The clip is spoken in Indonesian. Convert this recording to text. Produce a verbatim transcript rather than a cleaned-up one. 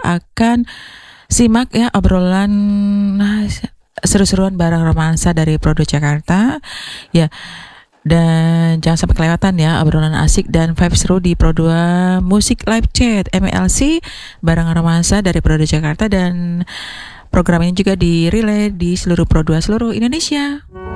akan simak ya obrolan nah, seru-seruan bareng romansa dari Prodo Jakarta ya. Dan jangan sampai kelewatan ya obrolan asik dan vibe seru di Pro dua Musik Live Chat M L C bareng romansa dari Prodo Jakarta, dan program ini juga di relay di seluruh Pro dua seluruh Indonesia.